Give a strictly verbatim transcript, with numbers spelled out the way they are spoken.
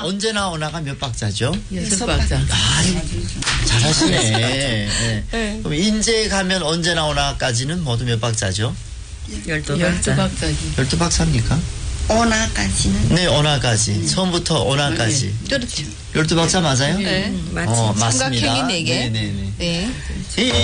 언제 나오나가 몇 박자죠? 여섯 박자. 아, 잘하시네. 네. 네. 그럼 인제 가면 언제 나오나까지는 모두 몇 박자죠? 열두 박자. 열두 박자지. 열두 박자입니까? 오나까지는. 네, 오나까지. 처음부터 오나까지. 그렇죠. 열두 박자 맞아요? 네. 어, 맞습니다. 삼각형이 네 개. 네네네. 네. 이